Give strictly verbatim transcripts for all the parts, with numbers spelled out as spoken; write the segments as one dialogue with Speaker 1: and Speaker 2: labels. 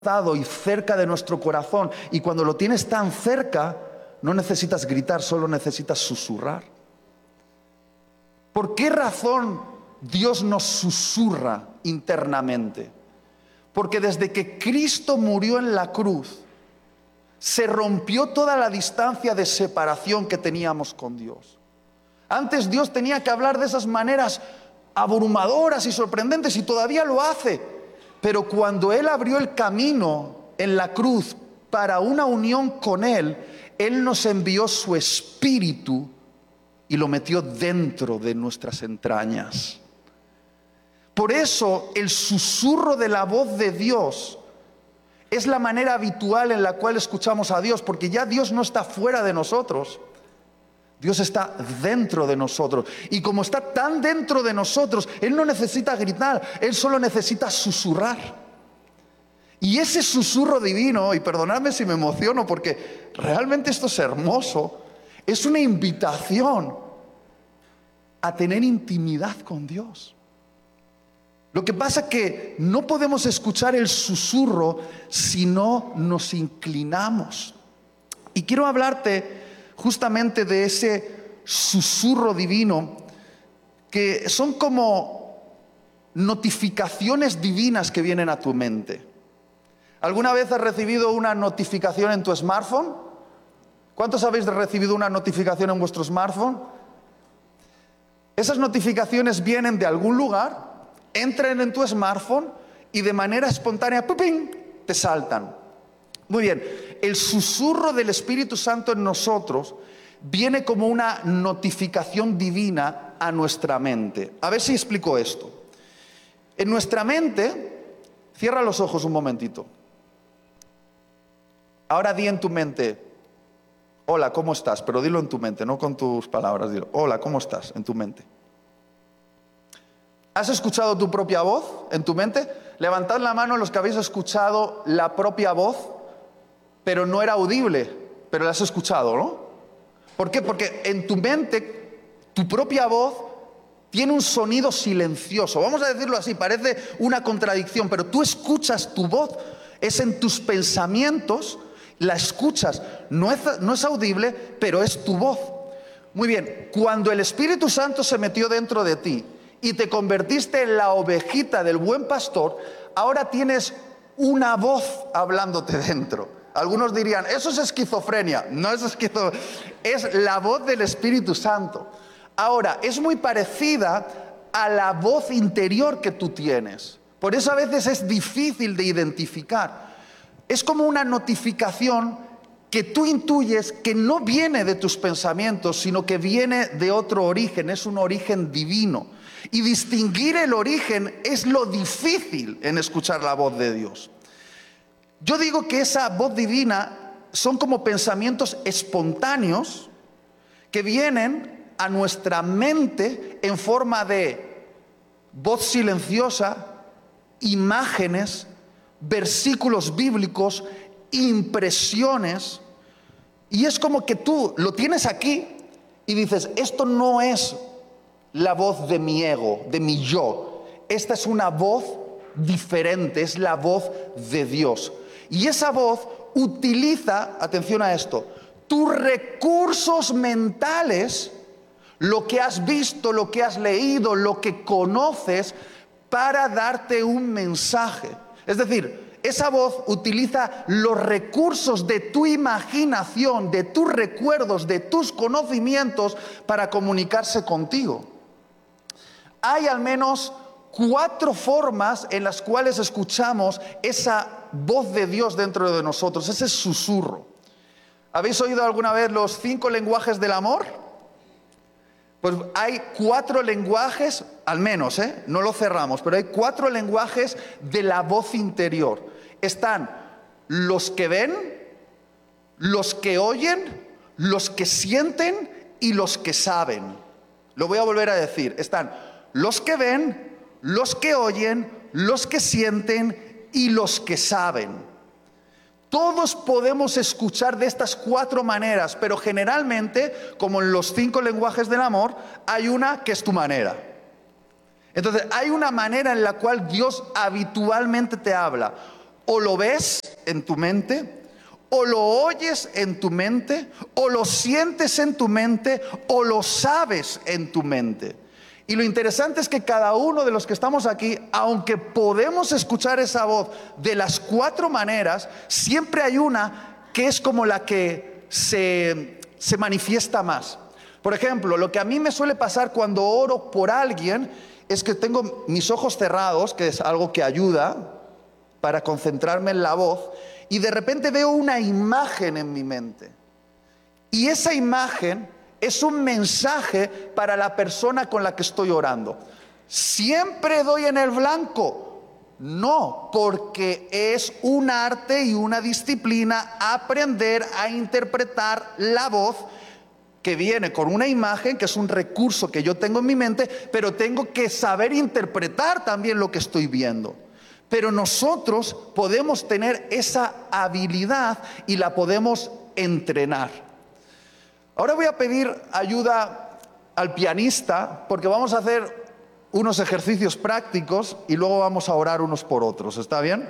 Speaker 1: y cerca de nuestro corazón, y cuando lo tienes tan cerca no necesitas gritar, solo necesitas susurrar. ¿Por qué razón Dios nos susurra internamente? Porque desde que Cristo murió en la cruz se rompió toda la distancia de separación que teníamos con Dios. Antes Dios tenía que hablar de esas maneras abrumadoras y sorprendentes, y todavía lo hace. Pero cuando Él abrió el camino en la cruz para una unión con Él, Él nos envió su Espíritu y lo metió dentro de nuestras entrañas. Por eso el susurro de la voz de Dios es la manera habitual en la cual escuchamos a Dios, porque ya Dios no está fuera de nosotros. Dios está dentro de nosotros, y como está tan dentro de nosotros, Él no necesita gritar, Él solo necesita susurrar. Y ese susurro divino, y perdonadme si me emociono porque realmente esto es hermoso, es una invitación a tener intimidad con Dios. Lo que pasa es que no podemos escuchar el susurro si no nos inclinamos. Y quiero hablarte justamente de ese susurro divino, que son como notificaciones divinas que vienen a tu mente. ¿Alguna vez has recibido una notificación en tu smartphone? ¿Cuántos habéis recibido una notificación en vuestro smartphone? Esas notificaciones vienen de algún lugar, entran en tu smartphone y de manera espontánea ¡pum!, te saltan. Muy bien, el susurro del Espíritu Santo en nosotros viene como una notificación divina a nuestra mente. A ver si explico esto. En nuestra mente, cierra los ojos un momentito. Ahora di en tu mente, hola, ¿cómo estás? Pero dilo en tu mente, no con tus palabras. Dilo, hola, ¿cómo estás? En tu mente. ¿Has escuchado tu propia voz en tu mente? Levantad la mano los que habéis escuchado la propia voz, pero no era audible, pero la has escuchado, ¿no? ¿Por qué? Porque en tu mente, tu propia voz tiene un sonido silencioso. Vamos a decirlo así, parece una contradicción, pero tú escuchas tu voz, es en tus pensamientos, la escuchas. No es, no es audible, pero es tu voz. Muy bien, cuando el Espíritu Santo se metió dentro de ti y te convertiste en la ovejita del buen pastor, ahora tienes una voz hablándote dentro. Algunos dirían, eso es esquizofrenia. No es esquizofrenia, es la voz del Espíritu Santo. Ahora, es muy parecida a la voz interior que tú tienes. Por eso a veces es difícil de identificar. Es como una notificación que tú intuyes que no viene de tus pensamientos, sino que viene de otro origen, es un origen divino. Y distinguir el origen es lo difícil en escuchar la voz de Dios. Yo digo que esa voz divina son como pensamientos espontáneos que vienen a nuestra mente en forma de voz silenciosa, imágenes, versículos bíblicos, impresiones. Y es como que tú lo tienes aquí y dices, esto no es la voz de mi ego, de mi yo. Esta es una voz diferente, es la voz de Dios. Y esa voz utiliza, atención a esto, tus recursos mentales, lo que has visto, lo que has leído, lo que conoces, para darte un mensaje. Es decir, esa voz utiliza los recursos de tu imaginación, de tus recuerdos, de tus conocimientos para comunicarse contigo. Hay al menos cuatro formas en las cuales escuchamos esa voz de Dios dentro de nosotros, ese susurro. ¿Habéis oído alguna vez los cinco lenguajes del amor? Pues hay cuatro lenguajes, al menos, ¿eh? No lo cerramos, pero hay cuatro lenguajes de la voz interior. Están los que ven, los que oyen, los que sienten y los que saben. Lo voy a volver a decir. Están los que ven, los que oyen, los que sienten y los que saben. Todos podemos escuchar de estas cuatro maneras, pero generalmente, como en los cinco lenguajes del amor, hay una que es tu manera. Entonces, hay una manera en la cual Dios habitualmente te habla. O lo ves en tu mente, o lo oyes en tu mente, o lo sientes en tu mente, o lo sabes en tu mente. Y lo interesante es que cada uno de los que estamos aquí, aunque podemos escuchar esa voz de las cuatro maneras, siempre hay una que es como la que se, se manifiesta más. Por ejemplo, lo que a mí me suele pasar cuando oro por alguien es que tengo mis ojos cerrados, que es algo que ayuda para concentrarme en la voz, y de repente veo una imagen en mi mente. Y esa imagen es un mensaje para la persona con la que estoy orando. ¿Siempre doy en el blanco? No, porque es un arte y una disciplina aprender a interpretar la voz que viene con una imagen, que es un recurso que yo tengo en mi mente, pero tengo que saber interpretar también lo que estoy viendo. Pero nosotros podemos tener esa habilidad y la podemos entrenar. Ahora voy a pedir ayuda al pianista porque vamos a hacer unos ejercicios prácticos y luego vamos a orar unos por otros. ¿Está bien?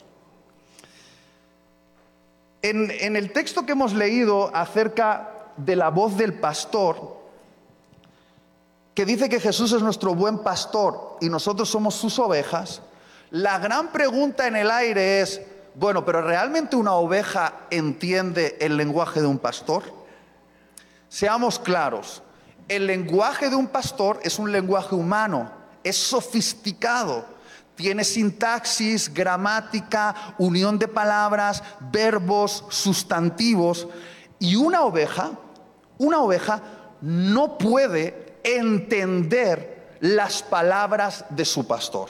Speaker 1: En, en el texto que hemos leído acerca de la voz del pastor, que dice que Jesús es nuestro buen pastor y nosotros somos sus ovejas, la gran pregunta en el aire es, bueno, ¿pero realmente una oveja entiende el lenguaje de un pastor? Seamos claros, el lenguaje de un pastor es un lenguaje humano, es sofisticado, tiene sintaxis, gramática, unión de palabras, verbos, sustantivos, y una oveja, una oveja no puede entender las palabras de su pastor.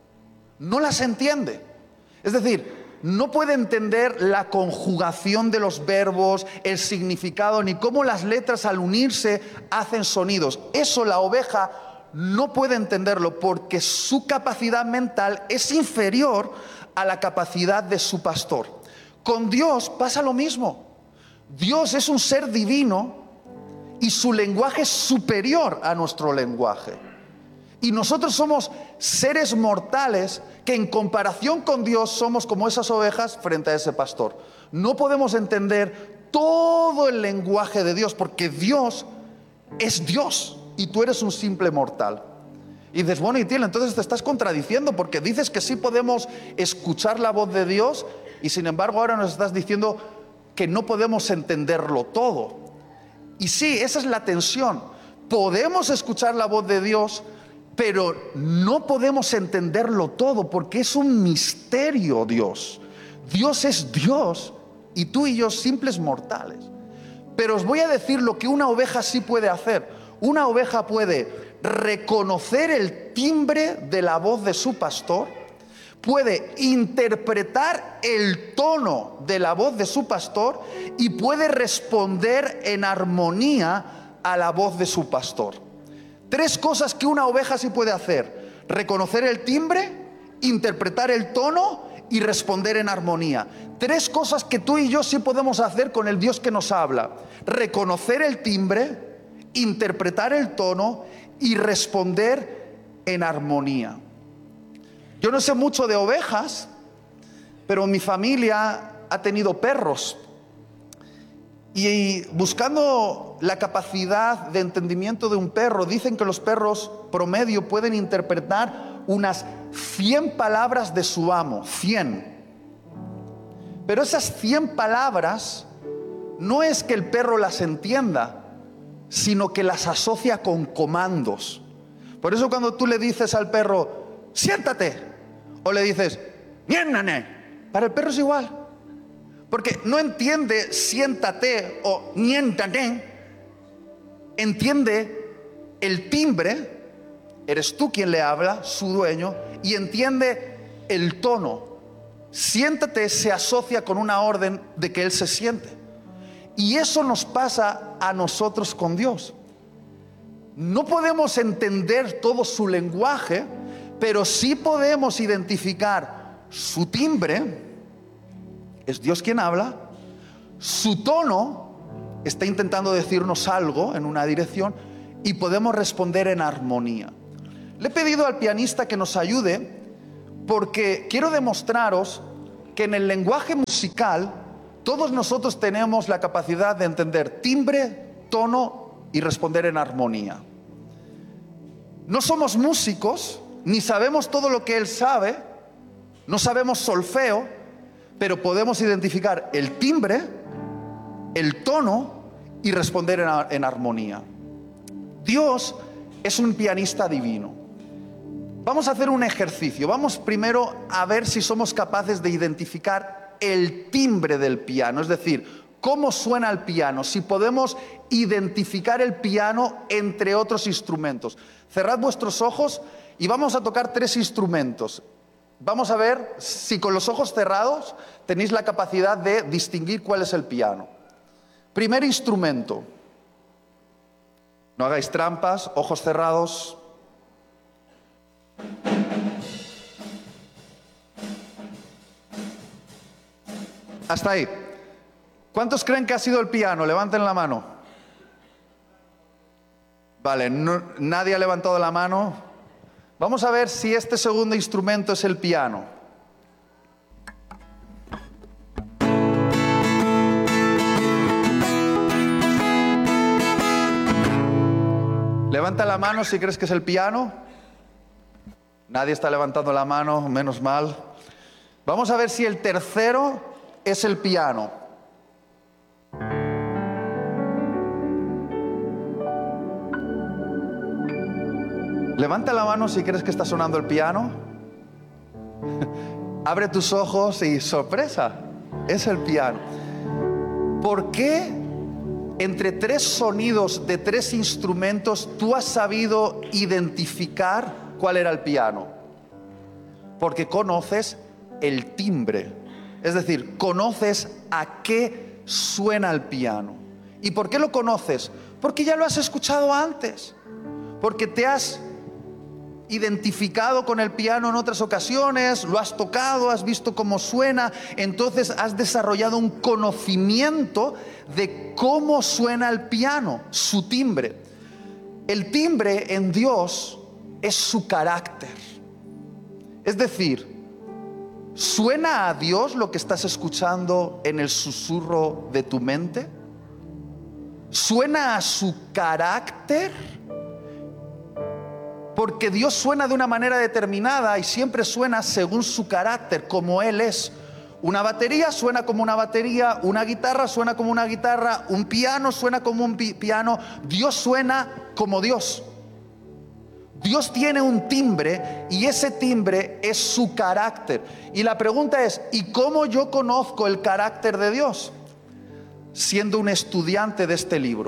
Speaker 1: No las entiende. Es decir, no puede entender la conjugación de los verbos, el significado, ni cómo las letras al unirse hacen sonidos. Eso la oveja no puede entenderlo porque su capacidad mental es inferior a la capacidad de su pastor. Con Dios pasa lo mismo. Dios es un ser divino y su lenguaje es superior a nuestro lenguaje. Y nosotros somos seres mortales que en comparación con Dios somos como esas ovejas frente a ese pastor. No podemos entender todo el lenguaje de Dios porque Dios es Dios y tú eres un simple mortal. Y dices, bueno, Itiel, entonces te estás contradiciendo porque dices que sí podemos escuchar la voz de Dios y sin embargo ahora nos estás diciendo que no podemos entenderlo todo. Y sí, esa es la tensión. Podemos escuchar la voz de Dios, pero no podemos entenderlo todo porque es un misterio Dios. Dios es Dios y tú y yo simples mortales. Pero os voy a decir lo que una oveja sí puede hacer. Una oveja puede reconocer el timbre de la voz de su pastor, puede interpretar el tono de la voz de su pastor y puede responder en armonía a la voz de su pastor. Tres cosas que una oveja sí puede hacer: reconocer el timbre, interpretar el tono y responder en armonía. Tres cosas que tú y yo sí podemos hacer con el Dios que nos habla: reconocer el timbre, interpretar el tono y responder en armonía. Yo no sé mucho de ovejas, pero mi familia ha tenido perros. Y buscando la capacidad de entendimiento de un perro, dicen que los perros promedio pueden interpretar unas cien palabras de su amo, cien. Pero esas cien palabras no es que el perro las entienda, sino que las asocia con comandos. Por eso cuando tú le dices al perro, siéntate, o le dices, niénane, para el perro es igual. Porque no entiende siéntate o niéntate, entiende el timbre, eres tú quien le habla, su dueño, y entiende el tono. Siéntate se asocia con una orden de que él se siente. Y eso nos pasa a nosotros con Dios. No podemos entender todo su lenguaje, pero sí podemos identificar su timbre. Es Dios quien habla. Su tono está intentando decirnos algo en una dirección y podemos responder en armonía. Le he pedido al pianista que nos ayude porque quiero demostraros que en el lenguaje musical todos nosotros tenemos la capacidad de entender timbre, tono y responder en armonía. No somos músicos, ni sabemos todo lo que él sabe, no sabemos solfeo, pero podemos identificar el timbre, el tono y responder en, en armonía. Dios es un pianista divino. Vamos a hacer un ejercicio. Vamos primero a ver si somos capaces de identificar el timbre del piano, es decir, cómo suena el piano, si podemos identificar el piano entre otros instrumentos. Cerrad vuestros ojos y vamos a tocar tres instrumentos. Vamos a ver si con los ojos cerrados tenéis la capacidad de distinguir cuál es el piano. Primer instrumento. No hagáis trampas, ojos cerrados. Hasta ahí. ¿Cuántos creen que ha sido el piano? Levanten la mano. Vale, no, nadie ha levantado la mano. Vamos a ver si este segundo instrumento es el piano. Levanta la mano si crees que es el piano. Nadie está levantando la mano, menos mal. Vamos a ver si el tercero es el piano. Levanta la mano si crees que está sonando el piano. Abre tus ojos y sorpresa, es el piano. ¿Por qué entre tres sonidos de tres instrumentos tú has sabido identificar cuál era el piano? Porque conoces el timbre, es decir, conoces a qué suena el piano. ¿Y por qué lo conoces? Porque ya lo has escuchado antes, porque te has identificado con el piano en otras ocasiones, lo has tocado, has visto cómo suena, entonces has desarrollado un conocimiento de cómo suena el piano, su timbre. El timbre en Dios es su carácter. Es decir, ¿suena a Dios lo que estás escuchando en el susurro de tu mente? ¿Suena a su carácter? Porque Dios suena de una manera determinada y siempre suena según su carácter, como Él es. Una batería suena como una batería, una guitarra suena como una guitarra, un piano suena como un pi- piano. Dios suena como Dios. Dios tiene un timbre y ese timbre es su carácter. Y la pregunta es, ¿y cómo yo conozco el carácter de Dios? Siendo un estudiante de este libro.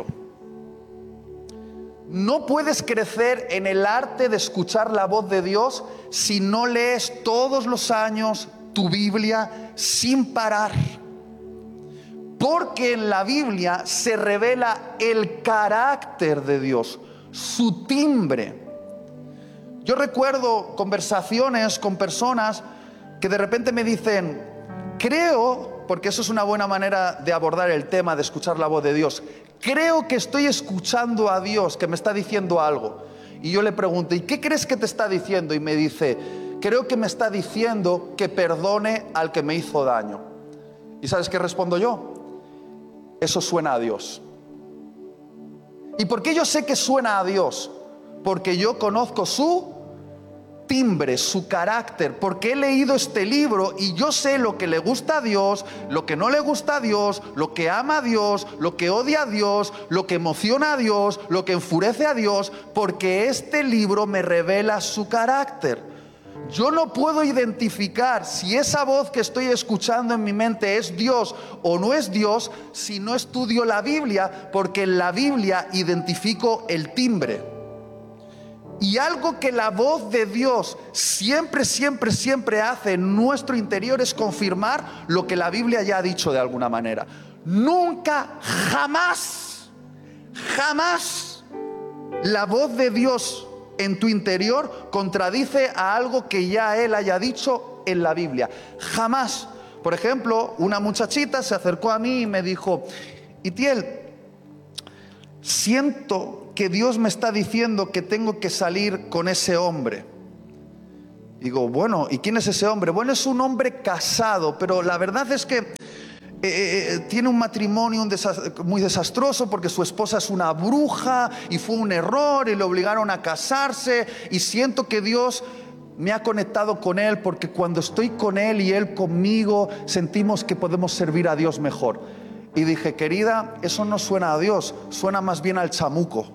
Speaker 1: No puedes crecer en el arte de escuchar la voz de Dios si no lees todos los años tu Biblia sin parar. Porque en la Biblia se revela el carácter de Dios, su timbre. Yo recuerdo conversaciones con personas que de repente me dicen, creo, porque eso es una buena manera de abordar el tema de escuchar la voz de Dios, creo que estoy escuchando a Dios que me está diciendo algo. Y yo le pregunto, ¿y qué crees que te está diciendo? Y me dice, creo que me está diciendo que perdone al que me hizo daño. ¿Y sabes qué respondo yo? Eso suena a Dios. ¿Y por qué yo sé que suena a Dios? Porque yo conozco su timbre, su carácter, porque he leído este libro y yo sé lo que le gusta a Dios, lo que no le gusta a Dios, lo que ama a Dios, lo que odia a Dios, lo que emociona a Dios, lo que enfurece a Dios, porque este libro me revela su carácter. Yo no puedo identificar si esa voz que estoy escuchando en mi mente es Dios o no es Dios si no estudio la Biblia, porque en la Biblia identifico el timbre. Y algo que la voz de Dios siempre, siempre, siempre hace en nuestro interior es confirmar lo que la Biblia ya ha dicho de alguna manera. Nunca, jamás, jamás la voz de Dios en tu interior contradice a algo que ya Él haya dicho en la Biblia. Jamás. Por ejemplo, una muchachita se acercó a mí y me dijo, Itiel, siento que Dios me está diciendo que tengo que salir con ese hombre. Digo, bueno, ¿y quién es ese hombre? Bueno, es un hombre casado, pero la verdad es que eh, eh, tiene un matrimonio un desast- muy desastroso porque su esposa es una bruja y fue un error y le obligaron a casarse, y siento que Dios me ha conectado con él porque cuando estoy con él y él conmigo sentimos que podemos servir a Dios mejor. Y dije, querida, eso no suena a Dios, suena más bien al chamuco,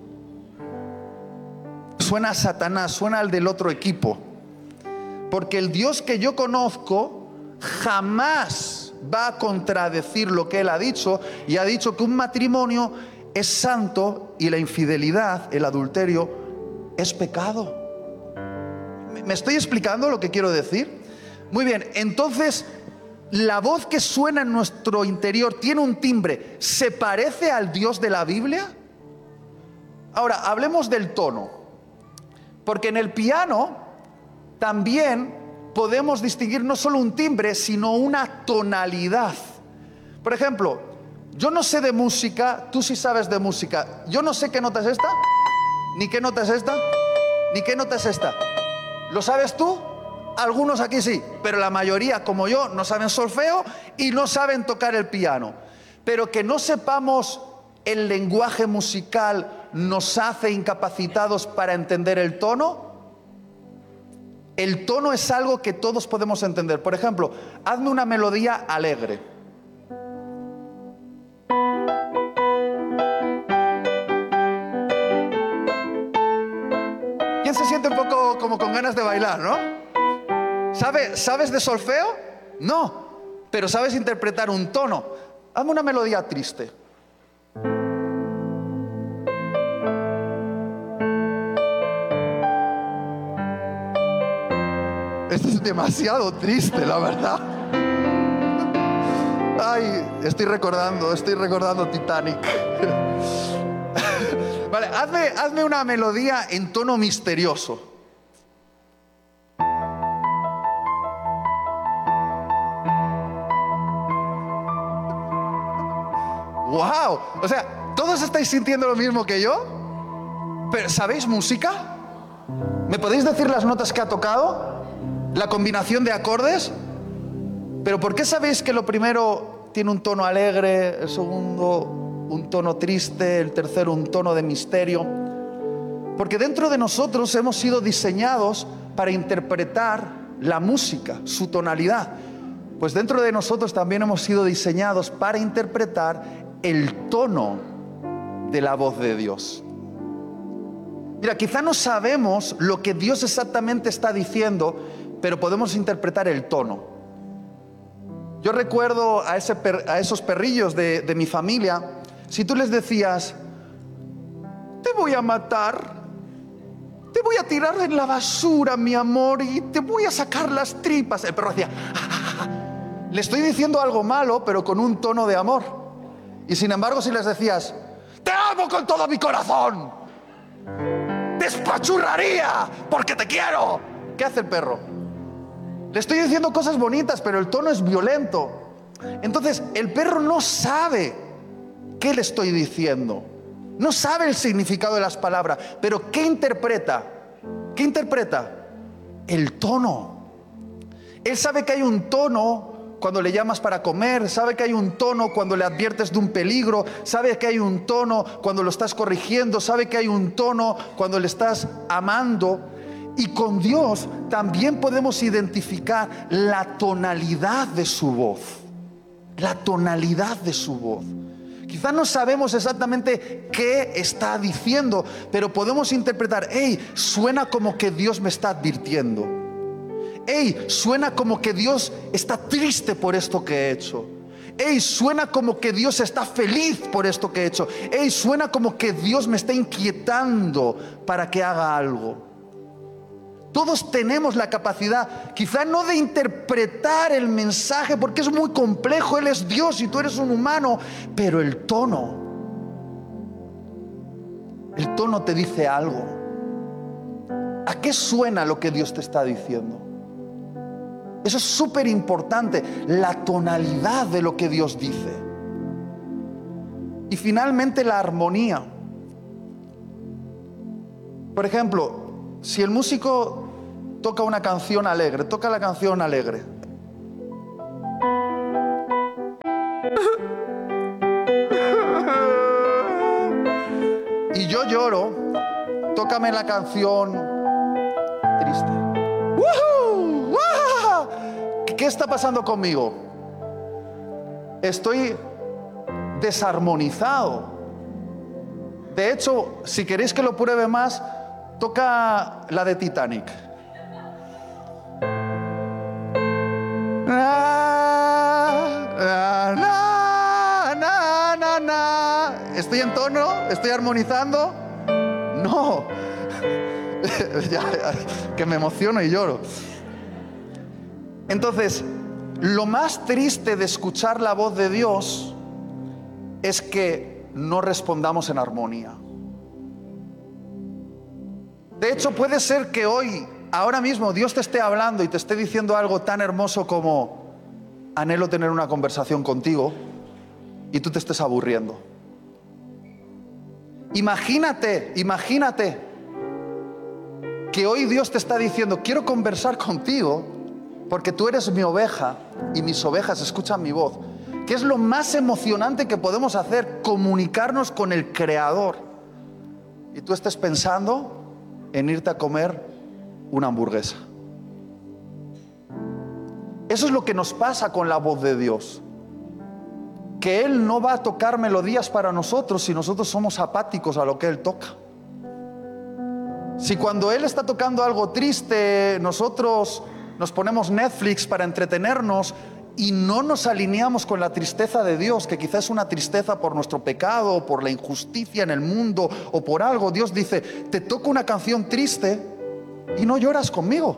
Speaker 1: suena a Satanás, suena al del otro equipo. Porque el Dios que yo conozco jamás va a contradecir lo que Él ha dicho, y ha dicho que un matrimonio es santo y la infidelidad, el adulterio, es pecado. ¿Me estoy explicando lo que quiero decir? Muy bien, entonces, la voz que suena en nuestro interior tiene un timbre, ¿se parece al Dios de la Biblia? Ahora, hablemos del tono, porque en el piano también podemos distinguir no solo un timbre, sino una tonalidad. Por ejemplo, yo no sé de música, tú sí sabes de música. Yo no sé qué nota es esta, ni qué nota es esta, ni qué nota es esta. ¿Lo sabes tú? Algunos aquí sí, pero la mayoría, como yo, no saben solfeo y no saben tocar el piano. Pero que no sepamos el lenguaje musical nos hace incapacitados para entender el tono. El tono es algo que todos podemos entender. Por ejemplo, hazme una melodía alegre. ¿Quién se siente un poco como con ganas de bailar, no? ¿Sabe, ¿Sabes de solfeo? No, pero sabes interpretar un tono. Hazme una melodía triste. Esto es demasiado triste, la verdad. Ay, estoy recordando, estoy recordando Titanic. Vale, hazme, hazme una melodía en tono misterioso. ¡Wow! O sea, ¿todos estáis sintiendo lo mismo que yo? ¿Pero sabéis música? ¿Me podéis decir las notas que ha tocado? ¿La combinación de acordes? ¿Pero por qué sabéis que lo primero tiene un tono alegre, el segundo un tono triste, el tercero un tono de misterio? Porque dentro de nosotros hemos sido diseñados para interpretar la música, su tonalidad. Pues dentro de nosotros también hemos sido diseñados para interpretar el tono de la voz de Dios. Mira, quizá no sabemos lo que Dios exactamente está diciendo, pero podemos interpretar el tono. Yo recuerdo a, ese per, a esos perrillos de, de mi familia, si tú les decías, te voy a matar, te voy a tirar en la basura, mi amor, y te voy a sacar las tripas. El perro decía, ah, ah, ah. Le estoy diciendo algo malo, pero con un tono de amor. Y sin embargo, si les decías, te amo con todo mi corazón, despachurraría porque te quiero, ¿qué hace el perro? Le estoy diciendo cosas bonitas, pero el tono es violento. Entonces, el perro no sabe qué le estoy diciendo. No sabe el significado de las palabras. Pero ¿qué interpreta? ¿Qué interpreta? El tono. Él sabe que hay un tono cuando le llamas para comer, sabe que hay un tono cuando le adviertes de un peligro, sabe que hay un tono cuando lo estás corrigiendo, sabe que hay un tono cuando le estás amando. Y con Dios también podemos identificar la tonalidad de su voz. La tonalidad de su voz. Quizá no sabemos exactamente qué está diciendo, pero podemos interpretar, hey, suena como que Dios me está advirtiendo. Hey, suena como que Dios está triste por esto que he hecho. Hey, suena como que Dios está feliz por esto que he hecho. Hey, suena como que Dios me está inquietando para que haga algo. Todos tenemos la capacidad, quizá no de interpretar el mensaje, porque es muy complejo. Él es Dios y tú eres un humano, pero el tono, el tono te dice algo. ¿A qué suena lo que Dios te está diciendo? Eso es súper importante, la tonalidad de lo que Dios dice. Y finalmente la armonía. Por ejemplo, si el músico toca una canción alegre, toca la canción alegre. Y yo lloro, tócame la canción triste. ¡Woohoo! ¡Wah! ¿Qué está pasando conmigo? Estoy desarmonizado. De hecho, si queréis que lo pruebe más, toca la de Titanic. Na, na, na, na, na. ¿Estoy en tono? ¿Estoy armonizando? No. ya, ya, que me emociono y lloro. Entonces, lo más triste de escuchar la voz de Dios es que no respondamos en armonía. De hecho, puede ser que hoy, ahora mismo, Dios te esté hablando y te esté diciendo algo tan hermoso como: anhelo tener una conversación contigo, y tú te estés aburriendo. Imagínate, imagínate que hoy Dios te está diciendo: quiero conversar contigo porque tú eres mi oveja y mis ovejas escuchan mi voz. ¿Qué es lo más emocionante que podemos hacer? Comunicarnos con el Creador. Y tú estés pensando en irte a comer una hamburguesa. Eso es lo que nos pasa con la voz de Dios. Que Él no va a tocar melodías para nosotros si nosotros somos apáticos a lo que Él toca. Si cuando Él está tocando algo triste, nosotros nos ponemos Netflix para entretenernos y no nos alineamos con la tristeza de Dios, que quizás es una tristeza por nuestro pecado, o por la injusticia en el mundo, o por algo, Dios dice: te toco una canción triste y no lloras conmigo.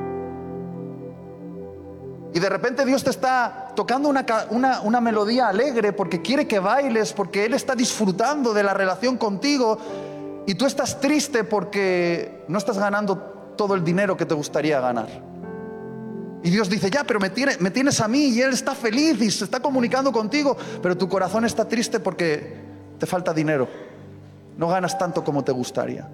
Speaker 1: Y de repente Dios te está tocando una, una, una melodía alegre porque quiere que bailes, porque Él está disfrutando de la relación contigo, y tú estás triste porque no estás ganando todo el dinero que te gustaría ganar. Y Dios dice: ya, pero me, tiene, me tienes a mí, y Él está feliz y se está comunicando contigo, pero tu corazón está triste porque te falta dinero, no ganas tanto como te gustaría.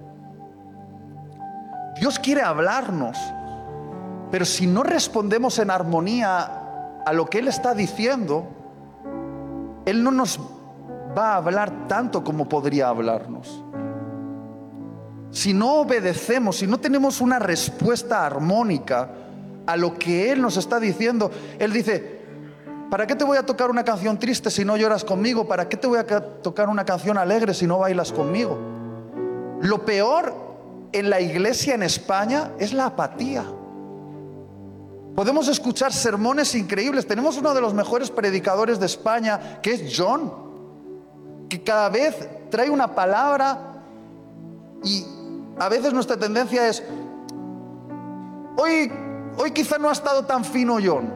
Speaker 1: Dios quiere hablarnos, pero si no respondemos en armonía a lo que Él está diciendo, Él no nos va a hablar tanto como podría hablarnos. Si no obedecemos, si no tenemos una respuesta armónica a lo que Él nos está diciendo, Él dice: ¿para qué te voy a tocar una canción triste si no lloras conmigo? ¿Para qué te voy a tocar una canción alegre si no bailas conmigo? Lo peor en la iglesia en España es la apatía. Podemos escuchar sermones increíbles. Tenemos uno de los mejores predicadores de España, que es John, que cada vez trae una palabra, y a veces nuestra tendencia es: hoy, hoy quizá no ha estado tan fino John.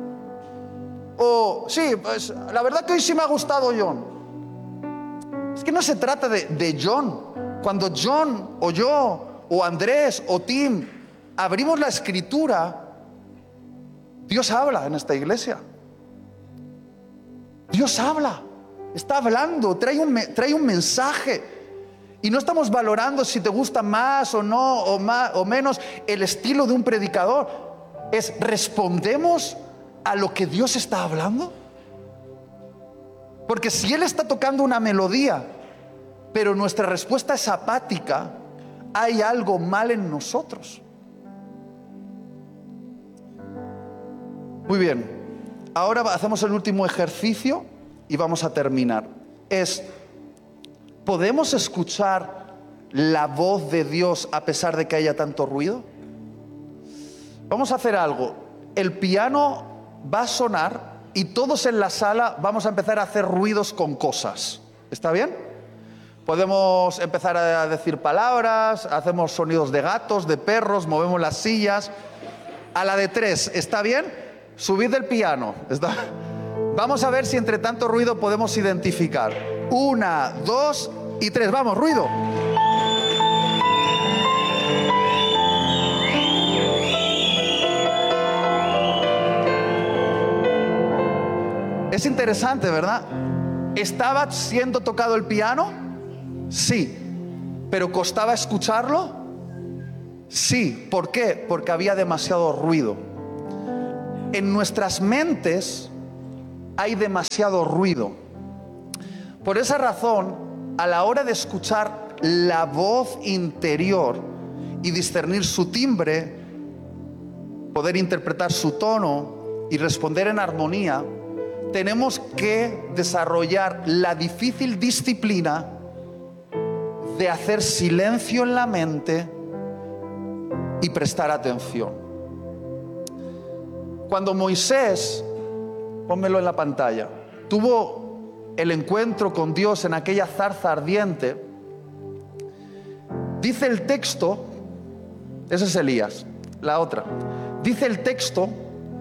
Speaker 1: O sí, pues la verdad que hoy sí me ha gustado John. Es que no se trata de, de John. Cuando John o yo o Andrés o Tim abrimos la escritura, Dios habla en esta iglesia. Dios habla, está hablando, trae un, trae un mensaje. Y no estamos valorando si te gusta más o no, o, más, o menos el estilo de un predicador. Es: ¿respondemos a lo que Dios está hablando? Porque si Él está tocando una melodía, pero nuestra respuesta es apática, hay algo mal en nosotros. Muy bien, ahora hacemos el último ejercicio y vamos a terminar. Es: ¿podemos escuchar la voz de Dios a pesar de que haya tanto ruido? Vamos a hacer algo. El piano va a sonar y todos en la sala vamos a empezar a hacer ruidos con cosas. ¿Está bien? Podemos empezar a decir palabras, hacemos sonidos de gatos, de perros, movemos las sillas. A la de tres, ¿está bien? Subid el piano. ¿Está? Vamos a ver si entre tanto ruido podemos identificar. Una, dos y tres. Vamos, ruido. Es interesante, ¿verdad? ¿Estaba siendo tocado el piano? Sí. ¿Pero costaba escucharlo? Sí, ¿por qué? Porque había demasiado ruido. En nuestras mentes hay demasiado ruido. Por esa razón, a la hora de escuchar la voz interior y discernir su timbre, poder interpretar su tono y responder en armonía, tenemos que desarrollar la difícil disciplina de hacer silencio en la mente y prestar atención. Cuando Moisés, pónmelo en la pantalla, tuvo el encuentro con Dios en aquella zarza ardiente, dice el texto, ese es Elías, la otra, dice el texto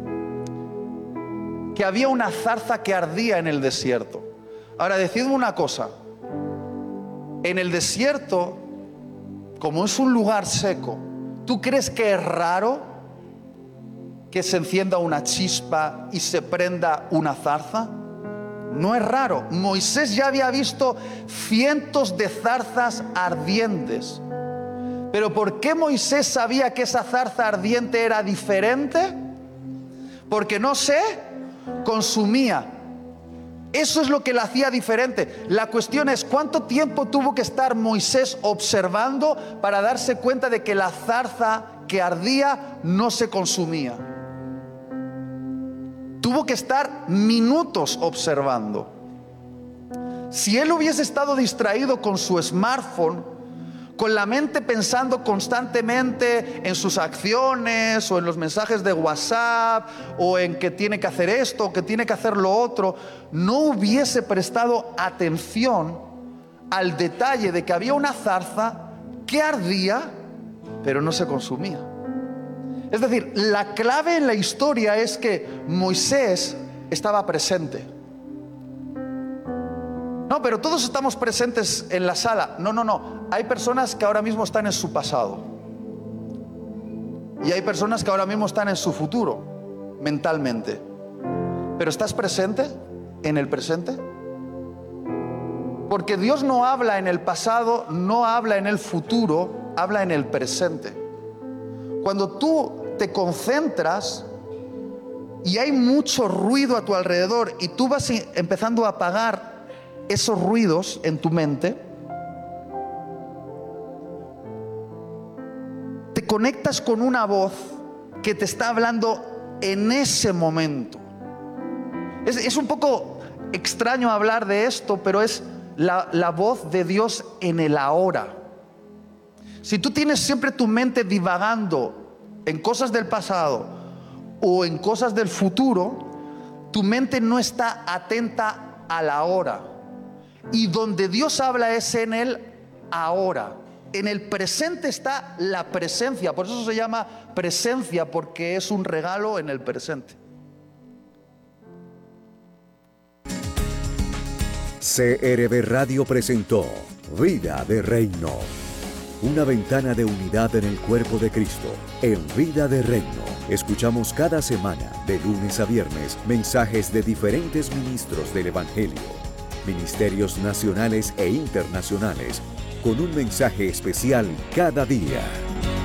Speaker 1: que había una zarza que ardía en el desierto. Ahora, decidme una cosa, en el desierto, como es un lugar seco, ¿tú crees que es raro que se encienda una chispa y se prenda una zarza? No es raro. Moisés ya había visto cientos de zarzas ardientes. Pero ¿por qué Moisés sabía que esa zarza ardiente era diferente? Porque no se consumía. Eso es lo que la hacía diferente. La cuestión es, ¿cuánto tiempo tuvo que estar Moisés observando para darse cuenta de que la zarza que ardía no se consumía? Tuvo que estar minutos observando. Si él hubiese estado distraído con su smartphone, con la mente pensando constantemente en sus acciones o en los mensajes de WhatsApp o en que tiene que hacer esto o que tiene que hacer lo otro, no hubiese prestado atención al detalle de que había una zarza que ardía pero no se consumía. Es decir, la clave en la historia es que Moisés estaba presente. No, pero todos estamos presentes en la sala. No, no, no. Hay personas que ahora mismo están en su pasado. Y hay personas que ahora mismo están en su futuro, mentalmente. ¿Pero estás presente en el presente? Porque Dios no habla en el pasado, no habla en el futuro, habla en el presente. Cuando tú te concentras y hay mucho ruido a tu alrededor y tú vas empezando a apagar esos ruidos en tu mente, te conectas con una voz que te está hablando en ese momento. Es, es un poco extraño hablar de esto, pero es la, la voz de Dios en el ahora. Si tú tienes siempre tu mente divagando en cosas del pasado o en cosas del futuro, tu mente no está atenta a la hora. Y donde Dios habla es en el ahora. En el presente está la presencia. Por eso se llama presencia, porque es un regalo en el presente.
Speaker 2: C R B Radio presentó Vida de Reino. Una ventana de unidad en el cuerpo de Cristo. En Vida de Reino. Escuchamos cada semana, de lunes a viernes, mensajes de diferentes ministros del Evangelio. Ministerios nacionales e internacionales, con un mensaje especial cada día.